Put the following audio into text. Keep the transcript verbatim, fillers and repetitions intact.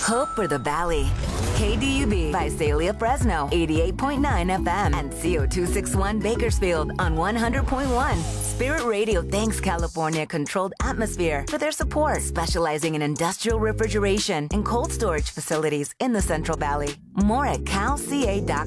Hope for the Valley. K D U B, Visalia, Fresno, eighty-eight point nine F M, and C O two sixty-one Bakersfield on one hundred point one. Spirit Radio thanks California Controlled Atmosphere for their support, specializing in industrial refrigeration and cold storage facilities in the Central Valley. More at cal c a dot